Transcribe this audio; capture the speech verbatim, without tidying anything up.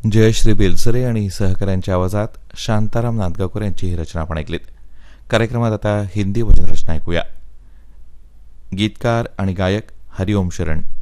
जयश्री बेलसरे आणि सहकाऱ्यांच्या आवाजात शांताराम नांदगावकर यांची ही रचना आपण ऐकलीत. कार्यक्रमात आता हिंदी वचन रचना ऐकूया. गीतकार आणि गायक हरिओम शरण.